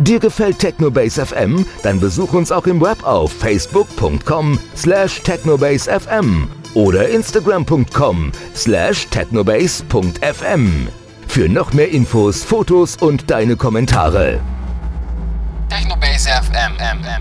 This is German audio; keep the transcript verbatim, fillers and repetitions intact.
Dir gefällt Technobase F M? Dann besuch uns auch im Web auf facebook punkt com slash technobase f m oder instagram punkt com slash technobase punkt f m. Für noch mehr Infos, Fotos und deine Kommentare. Technobase F M.